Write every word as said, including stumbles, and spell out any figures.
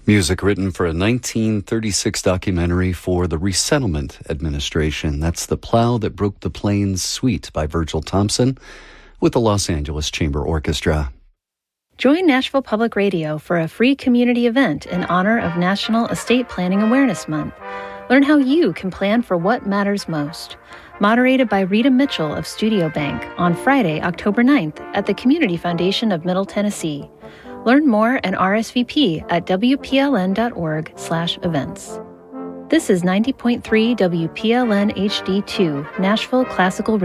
Music written for a nineteen thirty-six documentary for the Resettlement Administration. That's The Plow That Broke the Plains Suite by Virgil Thompson with the Los Angeles Chamber Orchestra. Join Nashville Public Radio for a free community event in honor of National Estate Planning Awareness Month. Learn how you can plan for what matters most. Moderated by Rita Mitchell of Studio Bank on Friday, October ninth at the Community Foundation of Middle Tennessee. Learn more and R S V P at W P L N dot org slash events. This is ninety point three W P L N H D two, Nashville Classical Radio.